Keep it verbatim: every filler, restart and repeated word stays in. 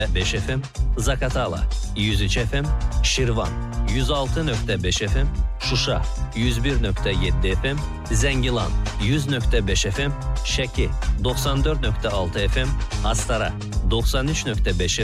beş F M, Zakatala yüz üç F M, Şirvan yüz altı nokta beş F M, Şuşa yüz bir nokta yedi F M, Zengilan yüz nokta beş F M, Şəki doksan dörd nokta altı F M, Astara doksan üç nokta beş